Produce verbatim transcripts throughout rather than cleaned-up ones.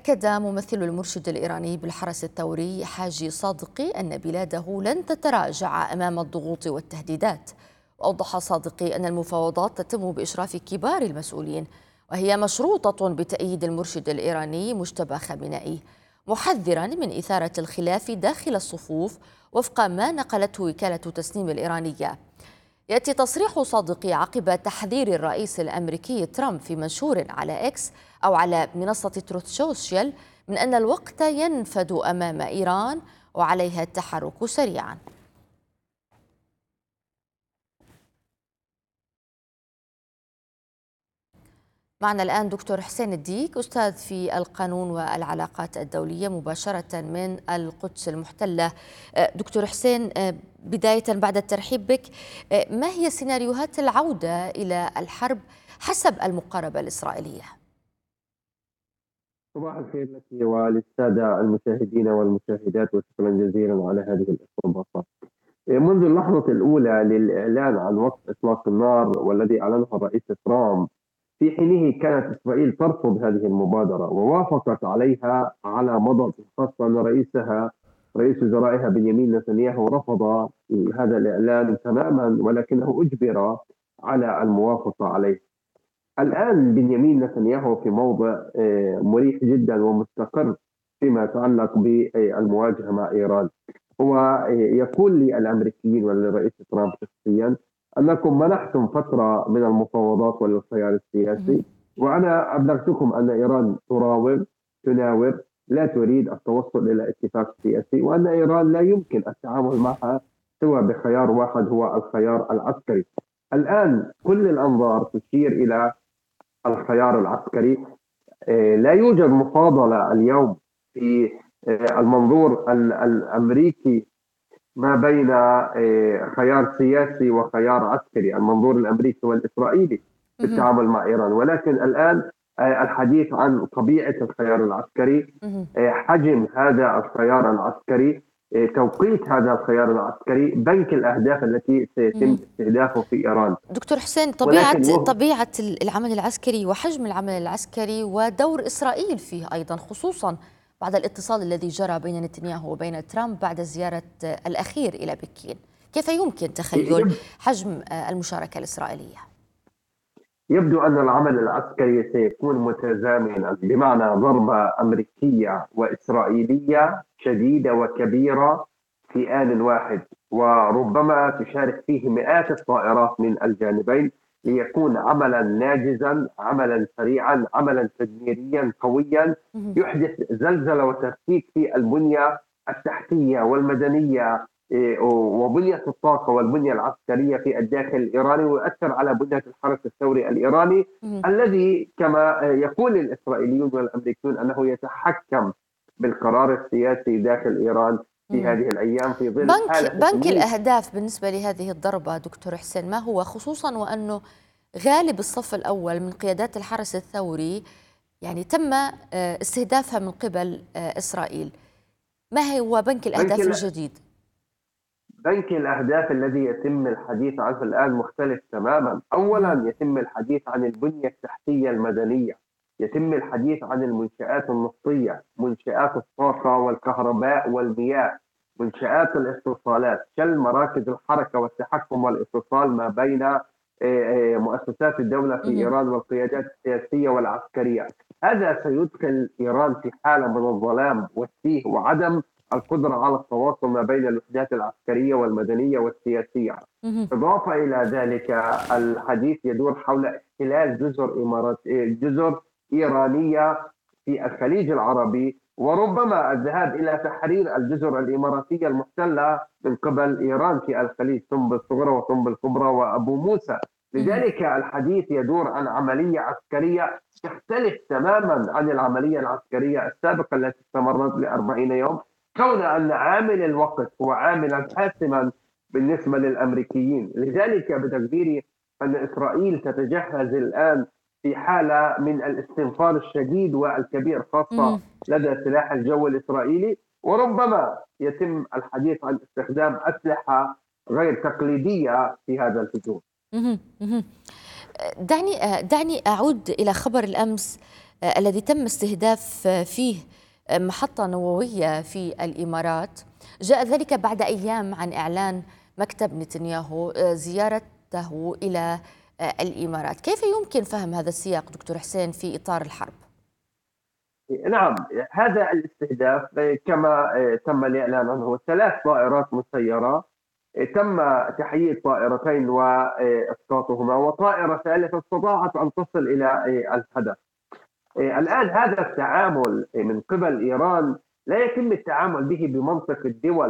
أكد ممثل المرشد الإيراني بالحرس الثوري حاجي صادقي أن بلاده لن تتراجع أمام الضغوط والتهديدات. وأوضح صادقي أن المفاوضات تتم بإشراف كبار المسؤولين، وهي مشروطة بتأييد المرشد الإيراني مجتبى خامنئي، محذرا من إثارة الخلاف داخل الصفوف وفق ما نقلته وكالة تسنيم الإيرانية. يأتي تصريح صادقي عقب تحذير الرئيس الأمريكي ترامب في منشور على إكس أو على منصة تروث سوشيال من أن الوقت ينفد أمام إيران وعليها التحرك سريعا. معنا الآن دكتور حسين الديك، أستاذ في القانون والعلاقات الدولية مباشرة من القدس المحتلة. دكتور حسين، بداية بعد الترحيب بك، ما هي سيناريوهات العودة إلى الحرب حسب المقاربة الإسرائيلية؟ صباح الخير لك وللسادة المشاهدين والمشاهدات، وشكرا جزيلا على هذه الاستضافة. منذ اللحظة الأولى للإعلان عن وقف إطلاق النار والذي أعلنه الرئيس ترامب، في حينه كانت إسرائيل ترفض هذه المبادرة ووافقت عليها على مضض، خاصة أن رئيسها رئيس وزرائها بنيامين نتنياهو رفض هذا الإعلان تماما، ولكنه أجبر على الموافقة عليه. الآن بنيامين نتنياهو في موضع مريح جدا ومستقر فيما يتعلق بالمواجهة مع إيران. هو يقول للأمريكيين وللرئيس ترامب شخصيا أنكم منحتم فترة من المفاوضات وللخيار السياسي، وأنا أبلغتكم أن إيران تراوغ تناور لا تريد التوصل إلى اتفاق سياسي، وأن إيران لا يمكن التعامل معها سوى بخيار واحد هو الخيار العسكري. الآن كل الأنظار تشير إلى الخيار العسكري. لا يوجد مفاضلة اليوم في المنظور الأمريكي ما بين خيار سياسي وخيار عسكري، المنظور الأمريكي والإسرائيلي في التعامل مع إيران، ولكن الآن الحديث عن طبيعة الخيار العسكري، حجم هذا الخيار العسكري، توقيت هذا الخيار العسكري، بنك الأهداف التي سيتم استهدافه في إيران. دكتور حسين، طبيعة طبيعة العمل العسكري وحجم العمل العسكري ودور إسرائيل فيه أيضا، خصوصا بعد الاتصال الذي جرى بين نتنياهو وبين ترامب بعد زيارة الأخير إلى بكين، كيف يمكن تخيل حجم المشاركة الإسرائيلية؟ يبدو أن العمل العسكري سيكون متزامنا، بمعنى ضربة أمريكية وإسرائيلية شديدة وكبيرة في آن واحد، وربما تشارك فيه مئات الطائرات من الجانبين، ليكون عملا ناجزا، عملا سريعا، عملا تدميريا قويا يحدث زلزلة وتفكيك في البنية التحتية والمدنية وبنية الطاقة والبنية العسكرية في الداخل الإيراني، ويؤثر على بنية الحرس الثوري الإيراني الذي كما يقول الإسرائيليون والأمريكيون أنه يتحكم بالقرار السياسي داخل إيران في هذه الأيام في ظل بنك, حالة بنك الأهداف بالنسبة لهذه الضربة دكتور حسين ما هو، خصوصا وأنه غالب الصف الأول من قيادات الحرس الثوري يعني تم استهدافها من قبل إسرائيل؟ ما هو بنك الأهداف بنك الجديد؟ بنك الأهداف الذي يتم الحديث عنه الآن مختلف تماما. أولا يتم الحديث عن البنية التحتية المدنية، يتم الحديث عن المنشآت النفطية، منشآت الطاقة والكهرباء والمياه، منشآت الاتصالات، شل مراكز الحركة والتحكم والاتصال ما بين مؤسسات الدولة في إيران والقيادات السياسية والعسكرية. هذا سيدخل إيران في حالة من الظلام والتيه وعدم القدرة على التواصل ما بين الوحدات العسكرية والمدنية والسياسية. إضافة إلى ذلك الحديث يدور حول احتلال جزر إمارات جزر إيرانية في الخليج العربي، وربما الذهاب إلى تحرير الجزر الإماراتية المحتلة من قبل إيران في الخليج، ثم الصغرى وثم الكبرى وأبو موسى. لذلك الحديث يدور عن عملية عسكرية تختلف تماما عن العملية العسكرية السابقة التي استمرت لأربعين يوم، كون أن عامل الوقت هو عاملا حاسما بالنسبة للأمريكيين. لذلك بتقديري أن إسرائيل تتجهز الآن في حالة من الاستنفار الشديد والكبير، خاصة لدى سلاح الجو الإسرائيلي، وربما يتم الحديث عن استخدام أسلحة غير تقليدية في هذا الهجوم. دعني دعني أعود إلى خبر الأمس الذي تم استهداف فيه محطة نووية في الإمارات، جاء ذلك بعد أيام عن إعلان مكتب نتنياهو زيارته إلى الإمارات. كيف يمكن فهم هذا السياق دكتور حسين في إطار الحرب؟ نعم، هذا الاستهداف كما تم الإعلان عنه ثلاث طائرات مسيرة، تم تحييد طائرتين وإسقاطهما، وطائرة ثالثة استطاعت أن تصل إلى الهدف. الآن هذا التعامل من قبل إيران لا يتم التعامل به بمنطق الدول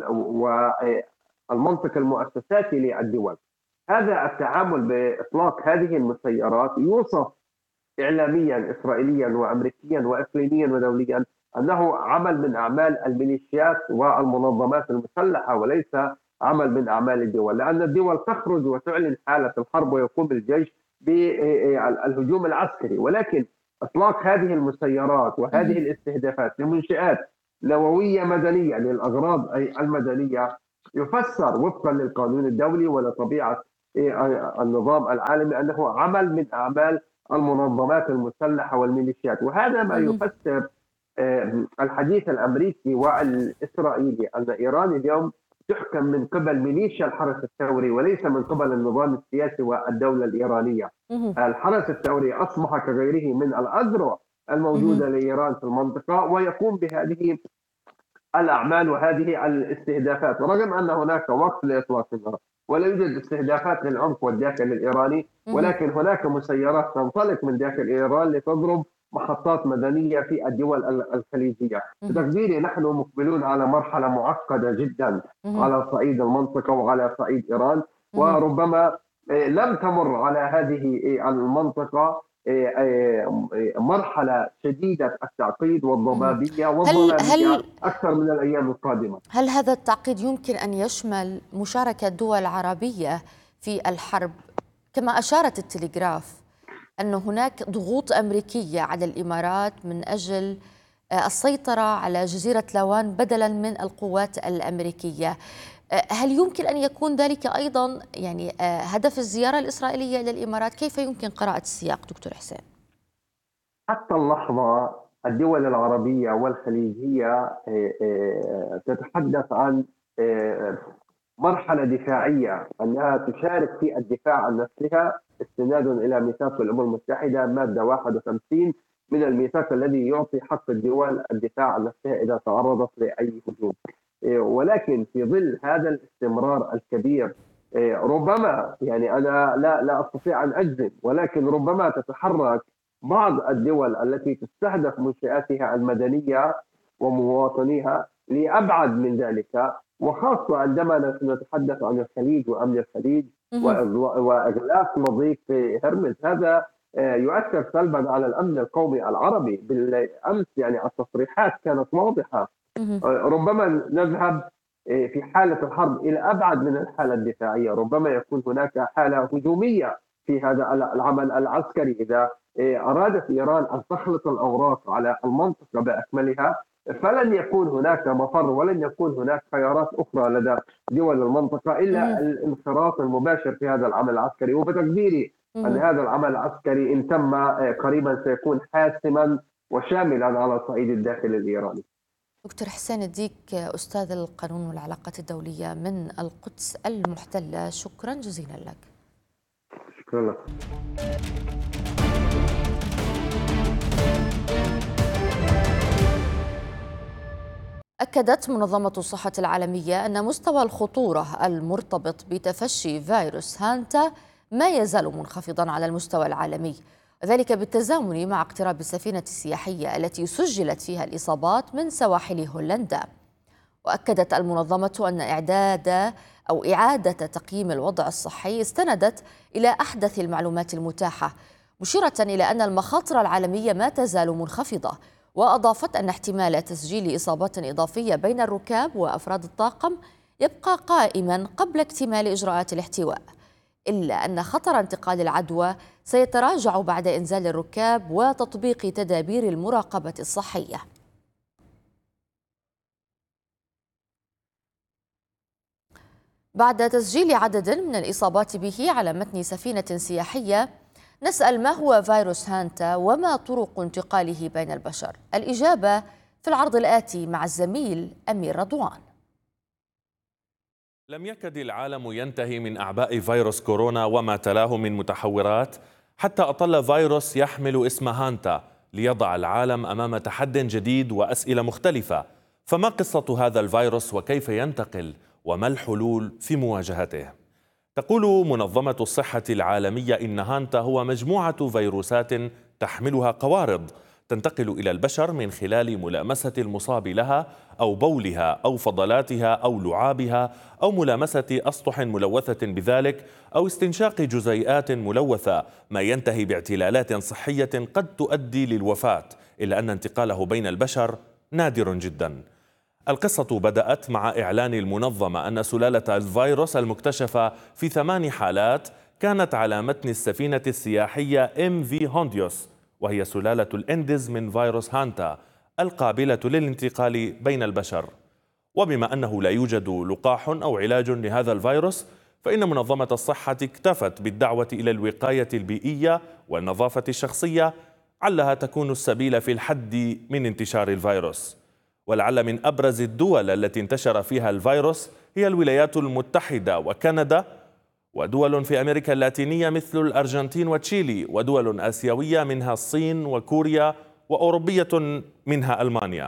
والمنطق المؤسساتي للدول. هذا التعامل بإطلاق هذه المسيرات يوصف إعلاميا إسرائيليا وأمريكيا وإقليميا ودوليا أنه عمل من أعمال الميليشيات والمنظمات المسلحة وليس عمل من أعمال الدول، لأن الدول تخرج وتعلن حالة الحرب ويقوم الجيش بالهجوم العسكري، ولكن إطلاق هذه المسيرات وهذه الاستهدافات لمنشآت نووية مدنية للأغراض المدنية يفسر وفقا للقانون الدولي ولطبيعة النظام العالمي أنه عمل من أعمال المنظمات المسلحة والميليشيات. وهذا ما يفسر الحديث الأمريكي والإسرائيلي أن إيران اليوم تحكم من قبل ميليشيا الحرس الثوري وليس من قبل النظام السياسي والدولة الإيرانية. الحرس الثوري أصبح كغيره من الأذرع الموجودة لإيران في المنطقة ويقوم بهذه الأعمال وهذه الاستهدافات، رغم أن هناك وقت لإطلاق النار ولا يوجد استهدافات للعمق والداخل الإيراني، ولكن هناك مسيرات تنطلق من داخل إيران لتضرب محطات مدنية في الدول الخليجية. بتقديري نحن مقبلون على مرحلة معقدة جدا على صعيد المنطقة وعلى صعيد إيران، وربما لم تمر على هذه المنطقة مرحلة شديدة التعقيد والضبابية والظلامية أكثر من الأيام القادمة. هل هذا التعقيد يمكن أن يشمل مشاركة دول عربية في الحرب؟ كما أشارت التلغراف أن هناك ضغوط أمريكية على الإمارات من أجل السيطرة على جزيرة لاوان بدلا من القوات الأمريكية. هل يمكن أن يكون ذلك أيضا يعني هدف الزيارة الإسرائيلية إلى الإمارات؟ كيف يمكن قراءة السياق دكتور حسين؟ حتى اللحظة الدول العربية والخليجية تتحدث عن مرحلة دفاعية، أنها تشارك في الدفاع عن نفسها استنادا إلى ميثاق الأمم المتحدة مادة واحد وخمسين من الميثاق الذي يعطي حق الدول الدفاع عن نفسها إذا تعرضت لأي هجوم. ولكن في ظل هذا الاستمرار الكبير ربما يعني أنا لا لا أستطيع أن أجزم، ولكن ربما تتحرك بعض الدول التي تستهدف منشآتها المدنية ومواطنيها لأبعد من ذلك، وخاصة عندما نتحدث عن الخليج وأمن الخليج وإغلاق مضيق هرمز. هذا يؤثر سلبا على الأمن القومي العربي. بالأمس يعني التصريحات كانت واضحة، ربما نذهب في حالة الحرب إلى أبعد من الحالة الدفاعية، ربما يكون هناك حالة هجومية في هذا العمل العسكري. إذا أرادت إيران أن تخلط الأوراق على المنطقة بأكملها فلن يكون هناك مفر ولن يكون هناك خيارات أخرى لدى دول المنطقة إلا الانخراط المباشر في هذا العمل العسكري. وبتقديري أن هذا العمل العسكري إن تم قريبا سيكون حاسما وشاملا على صعيد الداخل الإيراني. دكتور حسين الديك، أستاذ القانون والعلاقات الدولية من القدس المحتلة، شكرا جزيلا لك. شكرا لك. أكدت منظمة الصحة العالمية أن مستوى الخطورة المرتبط بتفشي فيروس هانتا ما يزال منخفضا على المستوى العالمي، ذلك بالتزامن مع اقتراب السفينة السياحية التي سجلت فيها الإصابات من سواحل هولندا. وأكدت المنظمة أن إعداد أو إعادة تقييم الوضع الصحي استندت إلى أحدث المعلومات المتاحة، مشيرة إلى أن المخاطر العالمية ما تزال منخفضة. وأضافت أن احتمال تسجيل إصابات إضافية بين الركاب وأفراد الطاقم يبقى قائما قبل اكتمال إجراءات الاحتواء، إلا أن خطر انتقال العدوى سيتراجع بعد إنزال الركاب وتطبيق تدابير المراقبة الصحية. بعد تسجيل عدد من الإصابات به على متن سفينة سياحية، نسأل ما هو فيروس هانتا وما طرق انتقاله بين البشر؟ الإجابة في العرض الآتي مع الزميل أمير رضوان. لم يكد العالم ينتهي من أعباء فيروس كورونا وما تلاه من متحورات حتى أطل فيروس يحمل اسم هانتا ليضع العالم أمام تحد جديد وأسئلة مختلفة. فما قصة هذا الفيروس وكيف ينتقل وما الحلول في مواجهته؟ تقول منظمة الصحة العالمية إن هانتا هو مجموعة فيروسات تحملها قوارض تنتقل إلى البشر من خلال ملامسة المصاب لها أو بولها أو فضلاتها أو لعابها أو ملامسة أسطح ملوثة بذلك أو استنشاق جزيئات ملوثة، ما ينتهي باعتلالات صحية قد تؤدي للوفاة، إلا أن انتقاله بين البشر نادر جدا. القصة بدأت مع إعلان المنظمة أن سلالة الفيروس المكتشفة في ثمان حالات كانت على متن السفينة السياحية إم في هونديوس، وهي سلالة الإندز من فيروس هانتا القابلة للانتقال بين البشر. وبما أنه لا يوجد لقاح أو علاج لهذا الفيروس، فإن منظمة الصحة اكتفت بالدعوة إلى الوقاية البيئية والنظافة الشخصية، علها تكون السبيل في الحد من انتشار الفيروس. ولعل من أبرز الدول التي انتشر فيها الفيروس هي الولايات المتحدة وكندا، ودول في أمريكا اللاتينية مثل الأرجنتين وتشيلي، ودول آسيوية منها الصين وكوريا، وأوروبية منها ألمانيا.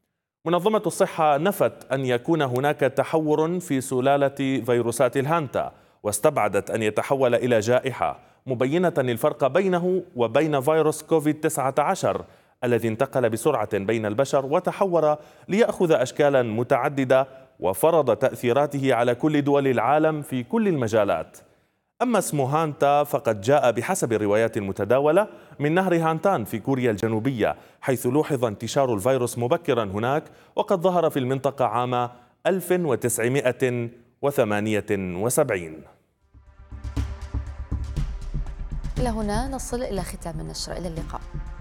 منظمة الصحة نفت أن يكون هناك تحور في سلالة فيروسات الهانتا، واستبعدت أن يتحول إلى جائحة، مبينة الفرق بينه وبين فيروس كوفيد تسعة عشر الذي انتقل بسرعة بين البشر وتحور ليأخذ أشكالا متعددة وفرض تأثيراته على كل دول العالم في كل المجالات. أما اسم هانتا فقد جاء بحسب الروايات المتداولة من نهر هانتان في كوريا الجنوبية، حيث لوحظ انتشار الفيروس مبكرا هناك، وقد ظهر في المنطقة عام ألف وتسعمائة وثمانية وسبعين. إلى هنا نصل إلى ختام النشرة، إلى اللقاء.